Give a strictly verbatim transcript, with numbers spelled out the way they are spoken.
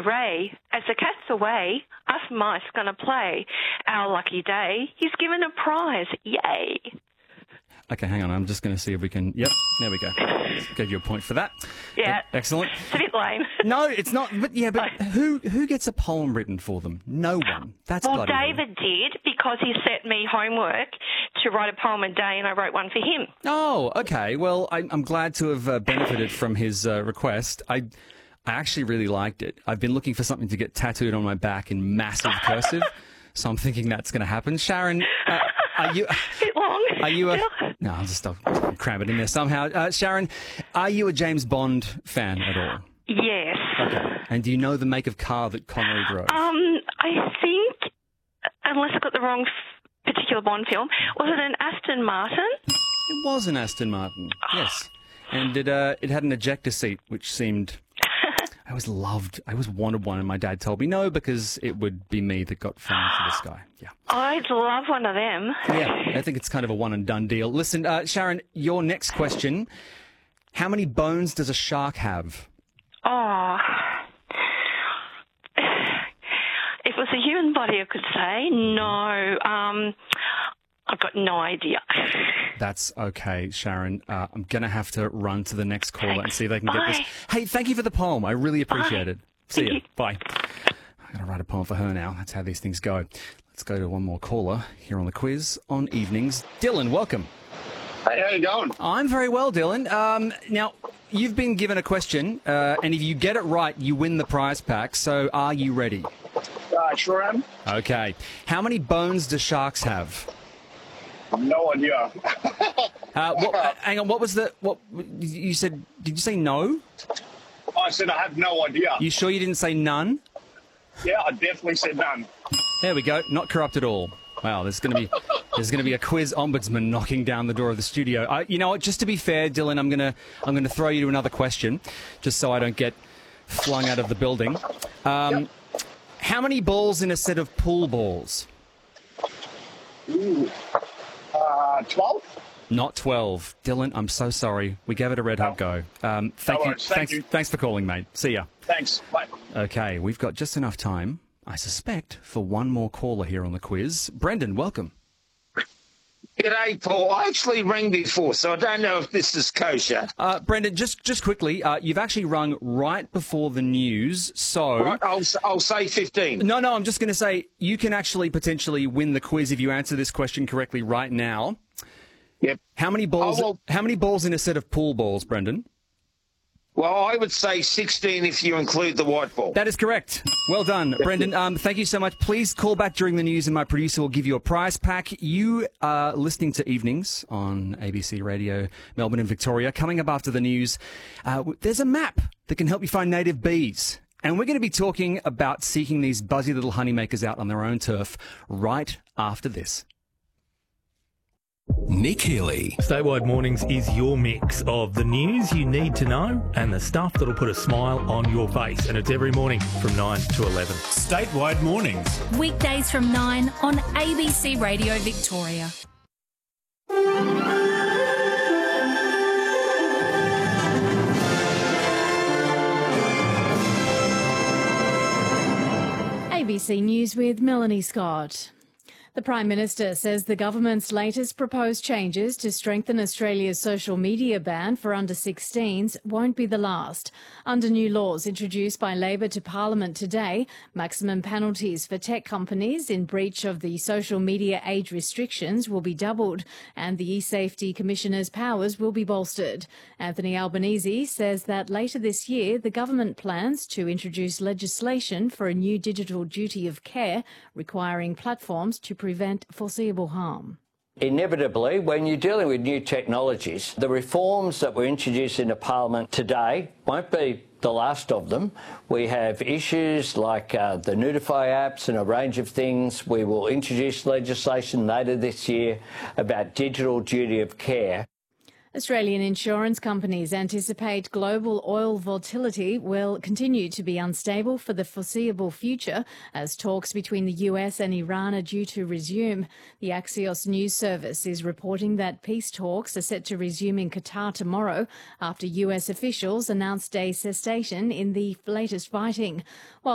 Ray, as the cat's away, us mice gonna play our lucky day. He's given a prize. Yay. Okay, hang on. I'm just going to see if we can... Yep, there we go. Gave you a point for that. Yeah. Excellent. It's a bit lame. No, it's not. But yeah, but who who gets a poem written for them? No one. That's Well, bloody David did, because he set me homework to write a poem a day, and I wrote one for him. Oh, okay. Well, I, I'm glad to have uh, benefited from his uh, request. I I actually really liked it. I've been looking for something to get tattooed on my back in massive cursive, so I'm thinking that's going to happen. Sharon, uh, are you... Bit long. Are you a... No, I'll just I'll cram it in there somehow. Uh, Sharon, are you a James Bond fan at all? Yes. Okay. And do you know the make of car that Connery drove? Um, I think, unless I got the wrong f- particular Bond film, was it an Aston Martin? It was an Aston Martin, yes. And it, uh, it had an ejector seat, which seemed... I always loved, I always wanted one, and my dad told me no, because it would be me that got flown into the sky. Yeah. I'd love one of them. Yeah, I think it's kind of a one and done deal. Listen, uh, Sharon, your next question. How many bones does a shark have? Oh. If it was a human body, I could say. No. Um, I've got no idea. That's okay, Sharon. Uh, I'm going to have to run to the next caller Thanks. and see if they can Bye. get this. Hey, thank you for the poem. I really appreciate Bye. it. See Thank you. you. Bye. I'm going to write a poem for her now. That's how these things go. Let's go to one more caller here on the quiz on evenings. Dylan, welcome. Hey, how you going? I'm very well, Dylan. Um, now, you've been given a question, uh, and if you get it right, you win the prize pack. So are you ready? Uh, sure am. Okay. How many bones do sharks have? No idea. Uh, what, uh, hang on, what was the... What you said... Did you say no? I said I have no idea. You sure you didn't say none? Yeah, I definitely said none. There we go. Not corrupt at all. Wow, there's going to be there's going to be a quiz ombudsman knocking down the door of the studio. I, you know what? Just to be fair, Dylan, I'm going to I'm going to throw you to another question, just so I don't get flung out of the building. Um, Yep. How many balls in a set of pool balls? Ooh. Uh, twelve? Not twelve. Dylan, I'm so sorry. We gave it a red hot go. Um, thank No you. worries. Thank Thanks, you. thanks for calling, mate. See ya. Thanks. Bye. Okay, we've got just enough time, I suspect, for one more caller here on the quiz. Brendan, welcome. G'day, Paul. I actually rang before, so I don't know if this is kosher. Uh, Brendan, just just quickly, uh, you've actually rung right before the news, so... Right, I'll, I'll say fifteen. No, no, I'm just going to say you can actually potentially win the quiz if you answer this question correctly right now. Yep. How many balls? Oh, well- How many balls in a set of pool balls, Brendan? Well, I would say sixteen if you include the white ball. That is correct. Well done, Brendan. Um, thank you so much. Please call back during the news, and my producer will give you a prize pack. You are listening to Evenings on A B C Radio, Melbourne and Victoria. Coming up after the news, uh, there's a map that can help you find native bees. And we're going to be talking about seeking these buzzy little honeymakers out on their own turf right after this. Nick Healy. Statewide Mornings is your mix of the news you need to know and the stuff that'll put a smile on your face. And it's every morning from nine to eleven. Statewide Mornings. Weekdays from nine on A B C Radio Victoria. A B C News with Melanie Scott. The Prime Minister says the government's latest proposed changes to strengthen Australia's social media ban for under sixteens won't be the last. Under new laws introduced by Labor to Parliament today, maximum penalties for tech companies in breach of the social media age restrictions will be doubled, and the eSafety Commissioner's powers will be bolstered. Anthony Albanese says that later this year, the government plans to introduce legislation for a new digital duty of care requiring platforms to prevent foreseeable harm. Inevitably, when you're dealing with new technologies, the reforms that were introduced into Parliament today won't be the last of them. We have issues like uh, the Notify apps and a range of things. We will introduce legislation later this year about digital duty of care. Australian insurance companies anticipate global oil volatility will continue to be unstable for the foreseeable future as talks between the U S and Iran are due to resume. The Axios news service is reporting that peace talks are set to resume in Qatar tomorrow after U S officials announced a cessation in the latest fighting. While